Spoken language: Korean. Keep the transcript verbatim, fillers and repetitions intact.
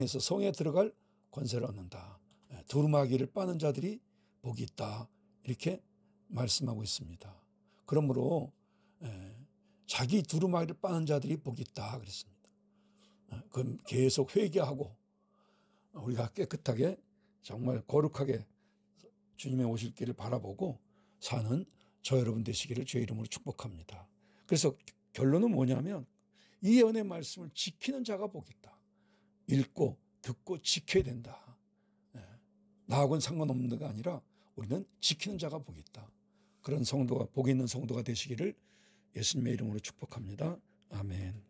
그래서 성에 들어갈 권세를 얻는다. 두루마기를 빠는 자들이 복이 있다. 이렇게 말씀하고 있습니다. 그러므로 자기 두루마기를 빠는 자들이 복이 있다 그랬습니다. 그럼 계속 회개하고 우리가 깨끗하게 정말 거룩하게 주님의 오실 길을 바라보고 사는 저 여러분 되시기를 주의 이름으로 축복합니다. 그래서 결론은 뭐냐면 이 예언의 말씀을 지키는 자가 복이 있다. 읽고 듣고 지켜야 된다. 나하고는 상관없는 데가 아니라 우리는 지키는 자가 복이 있다. 그런 성도가, 복이 있는 성도가 되시기를 예수님의 이름으로 축복합니다. 아멘.